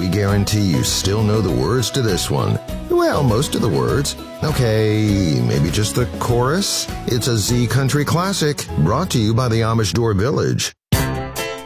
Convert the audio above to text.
we guarantee you still know the words to this one. Well, most of the words. Okay, maybe just the chorus? It's a Z Country classic, brought to you by the Amish Door Village.